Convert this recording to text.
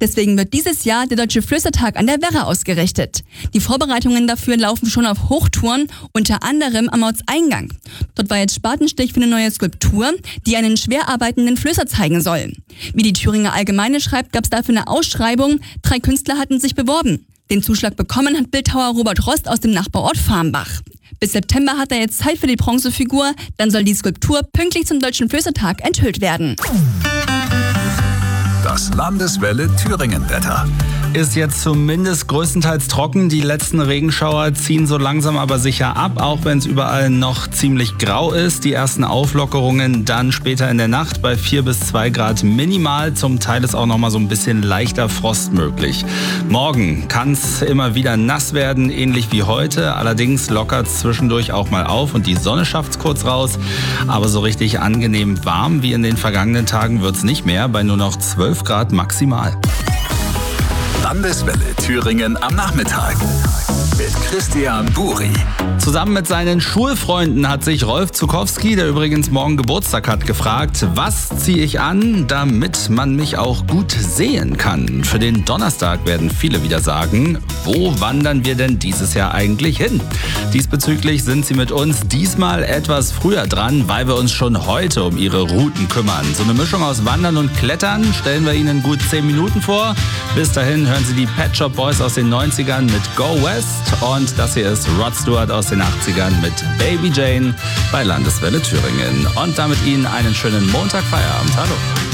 Deswegen wird dieses Jahr der Deutsche Flößertag an der Werra ausgerichtet. Die Vorbereitungen dafür laufen schon auf Hochtouren, unter anderem am Ortseingang. Dort war jetzt Spatenstich für eine neue Skulptur, die einen schwer arbeitenden Flößer zeigen soll. Wie die Thüringer Allgemeine schreibt, gab es dafür eine Ausschreibung. 3 Künstler hatten sich beworben. Den Zuschlag bekommen hat Bildhauer Robert Rost aus dem Nachbarort Farmbach. Bis September hat er jetzt Zeit für die Bronzefigur, dann soll die Skulptur pünktlich zum Deutschen Flößertag enthüllt werden. Das Landeswelle Thüringen-Wetter. Ist jetzt zumindest größtenteils trocken. Die letzten Regenschauer ziehen so langsam aber sicher ab, auch wenn es überall noch ziemlich grau ist. Die ersten Auflockerungen dann später in der Nacht bei 4 bis 2 Grad minimal. Zum Teil ist auch noch mal so ein bisschen leichter Frost möglich. Morgen kann es immer wieder nass werden, ähnlich wie heute. Allerdings lockert es zwischendurch auch mal auf und die Sonne schafft es kurz raus. Aber so richtig angenehm warm wie in den vergangenen Tagen wird es nicht mehr, bei nur noch 12 Grad maximal. Landeswelle Thüringen am Nachmittag mit Christian Buri. Zusammen mit seinen Schulfreunden hat sich Rolf Zukowski, der übrigens morgen Geburtstag hat, gefragt, was ziehe ich an, damit man mich auch gut sehen kann. Für den Donnerstag werden viele wieder sagen, wo wandern wir denn dieses Jahr eigentlich hin? Diesbezüglich sind sie mit uns diesmal etwas früher dran, weil wir uns schon heute um ihre Routen kümmern. So eine Mischung aus Wandern und Klettern stellen wir Ihnen in gut 10 Minuten vor. Bis dahin hören Sie die Pet Shop Boys aus den 90ern mit Go West und das hier ist Rod Stewart aus den 80ern mit Baby Jane bei Landeswelle Thüringen. Und damit Ihnen einen schönen Montagfeierabend. Hallo.